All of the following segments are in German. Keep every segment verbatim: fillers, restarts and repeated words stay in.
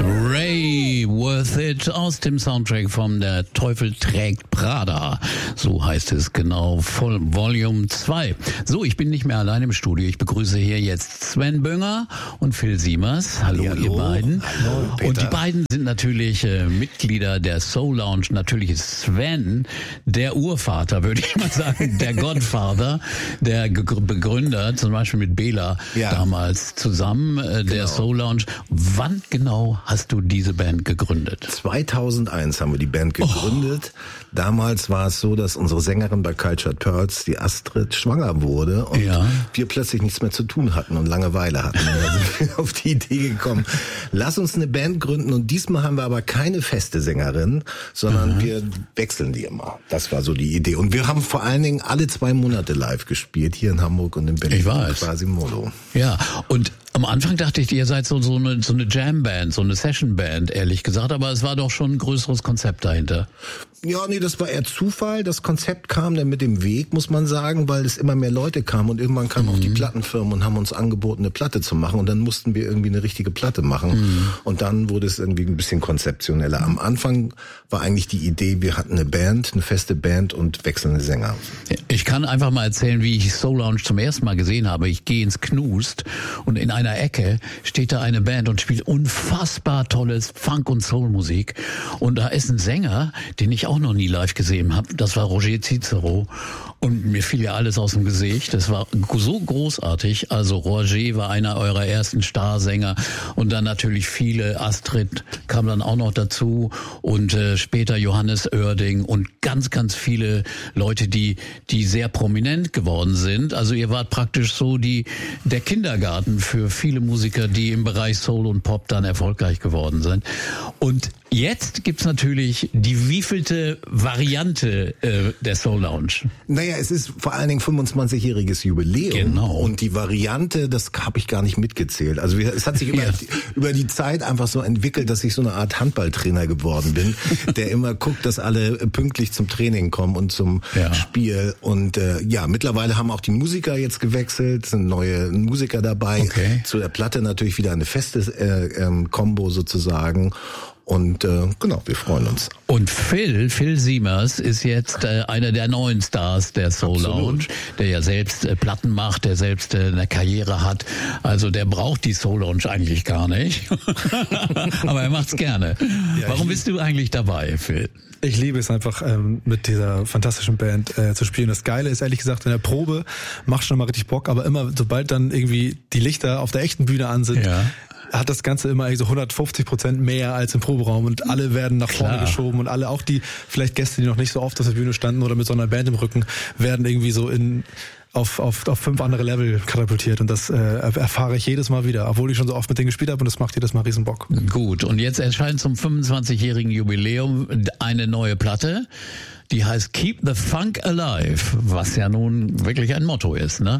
Ray, Worth It, aus dem Soundtrack von Der Teufel trägt Prada. So heißt es genau, voll Volume zwei. So, ich bin nicht mehr allein im Studio. Ich begrüße hier jetzt Sven Bünger und Phil Siemers. Hallo, Hallo. ihr beiden. Hallo, Peter. Und die beiden sind natürlich äh, Mitglieder der Soul Lounge. Natürlich ist Sven der Urvater, würde ich mal sagen, der Godfather, der Ge- Begründer, zum Beispiel mit Bela ja. damals zusammen, äh, der genau. Soul Lounge. Wann genau hast du diese Band gegründet? zweitausendeins haben wir die Band gegründet. Oh. Damals war es so, dass unsere Sängerin bei Cultured Pearls, die Astrid, schwanger wurde und ja. wir plötzlich nichts mehr zu tun hatten und Langeweile hatten. Da sind wir auf die Idee gekommen, lass uns eine Band gründen, und diesmal haben wir aber keine feste Sängerin, sondern Aha. wir wechseln die immer. Das war so die Idee. Und wir haben vor allen Dingen alle zwei Monate live gespielt, hier in Hamburg und in Berlin. Ich weiß. Quasimodo. Ja, und am Anfang dachte ich, ihr seid so, so eine, so eine Jam-Band, so eine Session-Band, ehrlich gesagt, aber es war doch schon ein größeres Konzept dahinter. Ja, nee, das war eher Zufall. Das Konzept kam dann mit dem Weg, muss man sagen, weil es immer mehr Leute kamen und irgendwann kamen mhm. auch die Plattenfirmen und haben uns angeboten, eine Platte zu machen, und dann mussten wir irgendwie eine richtige Platte machen mhm. und dann wurde es irgendwie ein bisschen konzeptioneller. Am Anfang war eigentlich die Idee, wir hatten eine Band, eine feste Band und wechselnde Sänger. Ich kann einfach mal erzählen, wie ich Soul Lounge zum ersten Mal gesehen habe. Ich gehe ins Knust und in einer Ecke steht da eine Band und spielt unfassbar tolles Funk- und Soul-Musik, und da ist ein Sänger, den ich auch noch nie live gesehen habe. Das war Roger Cicero, und mir fiel ja alles aus dem Gesicht. Das war so großartig. Also Roger war einer eurer ersten Starsänger, und dann natürlich viele. Astrid kam dann auch noch dazu, und äh, später Johannes Oerding und ganz, ganz viele Leute, die die sehr prominent geworden sind. Also ihr wart praktisch so die der Kindergarten für viele Musiker, die im Bereich Soul und Pop dann erfolgreich geworden sind. Und jetzt gibt's natürlich die wievielte Variante äh, der Soul Lounge? Naja, es ist vor allen Dingen fünfundzwanzigjähriges Jubiläum. Genau. Und die Variante, das habe ich gar nicht mitgezählt. Also es hat sich über, ja. über die Zeit einfach so entwickelt, dass ich so eine Art Handballtrainer geworden bin, der immer guckt, dass alle pünktlich zum Training kommen und zum ja. Spiel. Und äh, ja, mittlerweile haben auch die Musiker jetzt gewechselt, sind neue Musiker dabei. Okay. Zu der Platte natürlich wieder eine feste äh, ähm, Combo sozusagen. Und äh, genau, wir freuen uns. Und Phil, Phil Siemers ist jetzt äh, einer der neuen Stars der Soul Lounge, der ja selbst äh, Platten macht, der selbst äh, eine Karriere hat. Also der braucht die Soul Lounge eigentlich gar nicht. Aber er macht's gerne. Ja, Warum bist du eigentlich dabei, Phil? Ich liebe es einfach, ähm, mit dieser fantastischen Band äh, zu spielen. Das Geile ist, ehrlich gesagt, in der Probe macht schon mal richtig Bock, aber immer, sobald dann irgendwie die Lichter auf der echten Bühne an sind, ja. hat das Ganze immer so hundertfünfzig Prozent mehr als im Proberaum, und alle werden nach vorne Klar. geschoben, und alle, auch die vielleicht Gäste, die noch nicht so oft auf der Bühne standen oder mit so einer Band im Rücken, werden irgendwie so in auf auf auf fünf andere Level katapultiert, und das äh, erfahre ich jedes Mal wieder, obwohl ich schon so oft mit denen gespielt habe, und das macht jedes Mal riesen Bock. Gut, und jetzt erscheint zum fünfundzwanzigjährigen Jubiläum eine neue Platte, die heißt Keep the Funk Alive, was ja nun wirklich ein Motto ist, ne?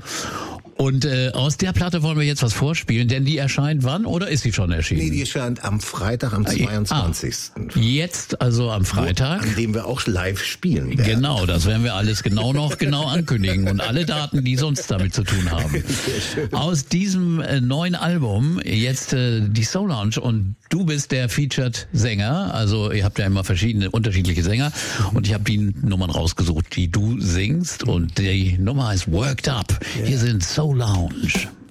Und äh, aus der Platte wollen wir jetzt was vorspielen, denn die erscheint wann, oder ist sie schon erschienen? Nee, die erscheint am Freitag, am zweiundzwanzigsten Ah, jetzt also am Freitag. Wo, an dem wir auch live spielen werden. Genau, das werden wir alles genau noch genau ankündigen, und alle Daten, die sonst damit zu tun haben. Aus diesem äh, neuen Album jetzt äh, die Soul Lounge, und du bist der Featured Sänger, also ihr habt ja immer verschiedene, unterschiedliche Sänger, und ich habe die Nummern rausgesucht, die du singst, und die Nummer heißt Worked Up. Hier sind Soul Lounge.